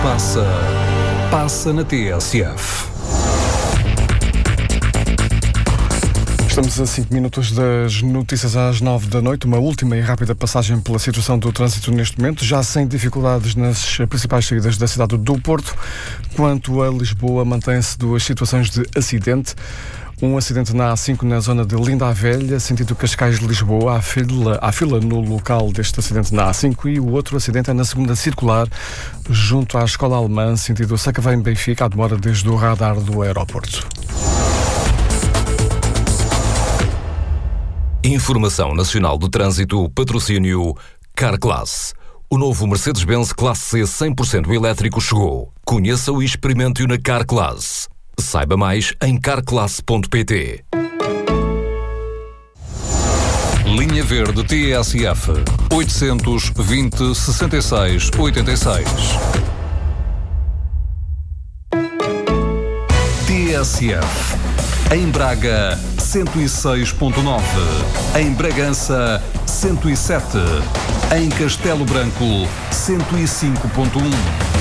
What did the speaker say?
Passa na TSF. Estamos a 5 minutos das notícias às 9 da noite. Uma última e rápida passagem pela situação do trânsito neste momento, já sem dificuldades nas principais saídas da cidade do Porto. Quanto a Lisboa, mantém-se duas situações de acidente. Um acidente na A5 na zona de Linda a Velha, sentido Cascais de Lisboa. Há fila no local deste acidente na A5, e o outro acidente é na segunda circular, junto à Escola Alemã, sentido Sacavém-Benfica, à demora desde o radar do aeroporto. Informação Nacional do Trânsito, patrocínio Carclass. O novo Mercedes-Benz Classe C 100% elétrico chegou. Conheça-o e experimente-o na Carclass. Saiba mais em carclass.pt. Linha Verde TSF 820 66 86. TSF. Em Braga, 106.9. Em Bragança, 107. Em Castelo Branco, 105.1.